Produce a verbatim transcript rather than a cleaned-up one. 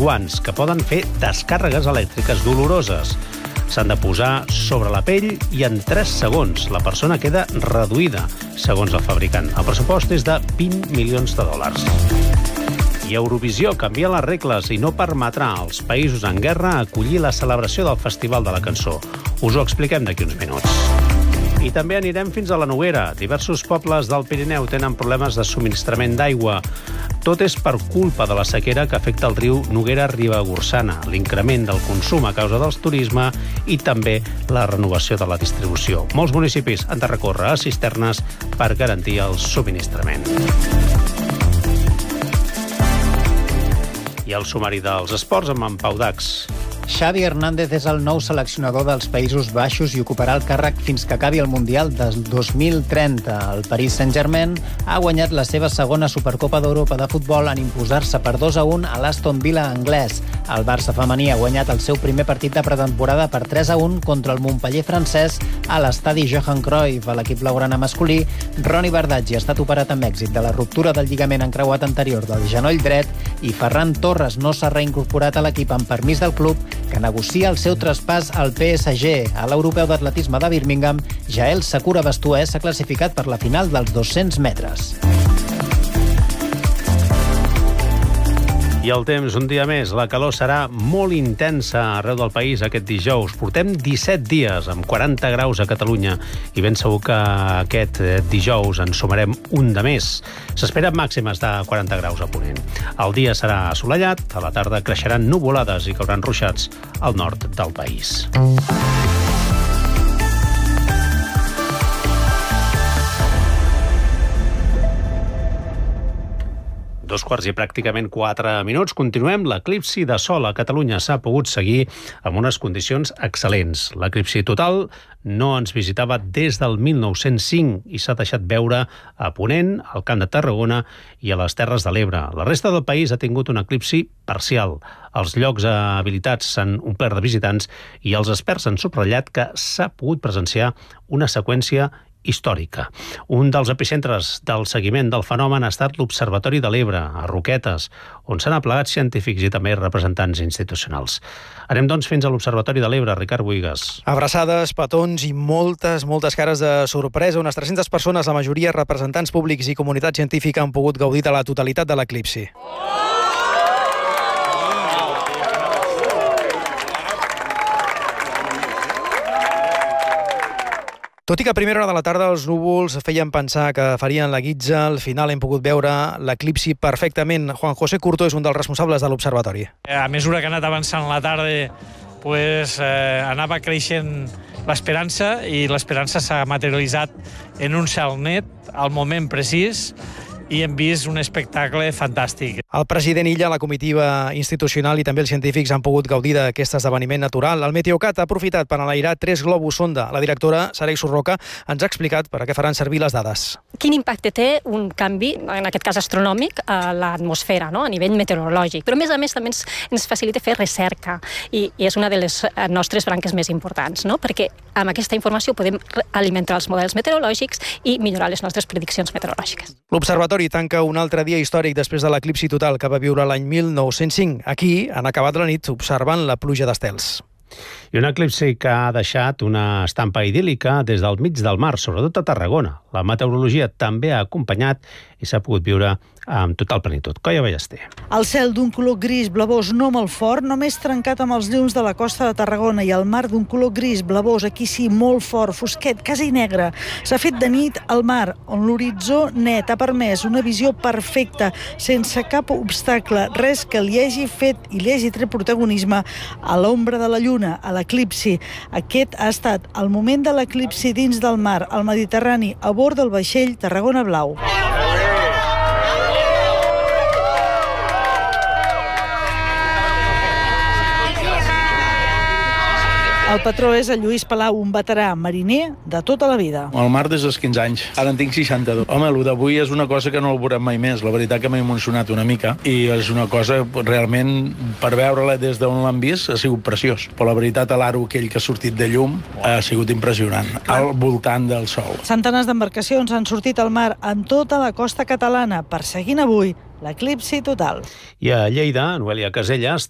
guants, que poden fer descàrregues elèctriques doloroses. S'han de posar sobre la pell i en tres segons la persona queda reduïda, segons el fabricant. El pressupost és de vint milions de dòlars. I Eurovisió canvia les regles i no permetrà als països en guerra acollir la celebració del Festival de la Cançó. Us ho expliquem d'aquí uns minuts. I també anirem fins a la Noguera. Diversos pobles del Pirineu tenen problemes de subministrament d'aigua. Tot és per culpa de la sequera que afecta el riu Noguera-Ribagorçana, l'increment del consum a causa del turisme i també la renovació de la distribució. Molts municipis han de recórrer a cisternes per garantir el subministrament. I el sumari dels esports amb en Pau Dax. Xavi Hernández és el nou seleccionador dels Països Baixos i ocuparà el càrrec fins que acabi el Mundial del dos mil trenta. El Paris Saint-Germain ha guanyat la seva segona Supercopa d'Europa de futbol en imposar-se per dos a un a l'Aston Villa anglès. El Barça femení ha guanyat el seu primer partit de pretemporada per tres a un contra el Montpeller francès a l'estadi Johan Cruyff. A l'equip blaugrana masculí, Roni Bardaggi ha estat operat amb èxit de la ruptura del lligament encreuat anterior del genoll dret i Ferran Torres no s'ha reincorporat a l'equip amb permís del club, que negocia el seu traspàs al P S G. A l'Europeu d'Atletisme de Birmingham, Jael Sakura Bastué s'ha classificat per la final dels dos-cents metres. I el temps, un dia més. La calor serà molt intensa arreu del país aquest dijous. Portem disset dies amb quaranta graus a Catalunya i ben segur que aquest dijous en sumarem un de més. S'esperen màximes de quaranta graus a Ponent. El dia serà assolellat, a la tarda creixeran nuvolades i cauran ruixats al nord del país. Dos quarts i pràcticament quatre minuts. Continuem. L'eclipsi de sol a Catalunya s'ha pogut seguir amb unes condicions excel·lents. L'eclipsi total no ens visitava des del mil nou-cents cinc i s'ha deixat veure a Ponent, al Camp de Tarragona i a les Terres de l'Ebre. La resta del país ha tingut un eclipsi parcial. Els llocs habilitats s'han omplert de visitants i els experts han subratllat que s'ha pogut presenciar una seqüència històrica. Un dels epicentres del seguiment del fenomen ha estat l'Observatori de l'Ebre, a Roquetes, on s'han aplegat científics i també representants institucionals. Anem, doncs, fins a l'Observatori de l'Ebre. Ricard Buigas. Abraçades, petons i moltes, moltes cares de sorpresa. Unes tres-centes persones, la majoria representants públics i comunitat científica, han pogut gaudir de la totalitat de l'eclipsi. Tot i que a primera hora de la tarda els núvols feien pensar que farien la guitza, al final hem pogut veure l'eclipsi perfectament. Juan José Curto és un dels responsables de l'Observatori. A mesura que ha anat avançant la tarda, pues, eh, anava creixent l'esperança i l'esperança s'ha materialitzat en un cel net al moment precís i hem vist un espectacle fantàstic. El president Illa, la comitiva institucional i també els científics han pogut gaudir d'aquest esdeveniment natural. El Meteocat ha aprofitat per enlairar tres globus sonda. La directora, Saray Surroca, ens ha explicat per a què faran servir les dades. Quin impacte té un canvi, en aquest cas astronòmic, a l'atmosfera, no? A nivell meteorològic. Però, a més a més, també ens, ens facilita fer recerca i, i és una de les nostres branques més importants, no? Perquè amb aquesta informació podem alimentar els models meteorològics i millorar les nostres prediccions meteorològiques. L'Observatori tanca un altre dia històric després de l'eclipsi total que va viure l'any mil nou-cents cinc. Aquí han acabat la nit observant la pluja d'estels. I un eclipsi que ha deixat una estampa idíl·lica des del mig del mar, sobretot a Tarragona. La meteorologia també ha acompanyat i s'ha pogut viure amb total plenitud. Coia Ballester. El cel d'un color gris blavós no molt fort, només trencat amb els llums de la costa de Tarragona, i el mar d'un color gris blavós, aquí sí, molt fort, fosquet, quasi negre. S'ha fet de nit al mar, on l'horitzó net ha permès una visió perfecta, sense cap obstacle, res que li hagi fet i li hagi tret protagonisme a l'ombra de la lluna, a l'eclipsi. Aquest ha estat el moment de l'eclipsi dins del mar, al Mediterrani, a bord del vaixell Tarragona Blau. El patró és el Lluís Palau, un veterà mariner de tota la vida. Al mar des dels quinze anys. Ara en tinc seixanta-dos. Home, el d'avui és una cosa que no el veurem mai més. La veritat que m'he emocionat una mica i és una cosa realment, per veure-la des d'on l'han vist, ha sigut preciós. Però la veritat, l'aro aquell que ha sortit de llum ha sigut impressionant, al voltant del sol. Centenars d'embarcacions han sortit al mar en tota la costa catalana, perseguint avui l'eclipsi total. I a Lleida, Noelia Casellas